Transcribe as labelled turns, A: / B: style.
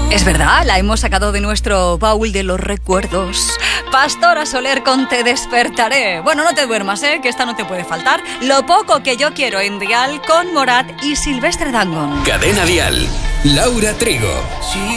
A: Es verdad, la hemos sacado de nuestro baúl de los recuerdos. Pastora Soler con Te despertaré. Bueno, no te duermas, que esta no te puede faltar. Lo poco que yo quiero en Dial con Morat y Silvestre Dangond.
B: Cadena Dial, Laura Trigo.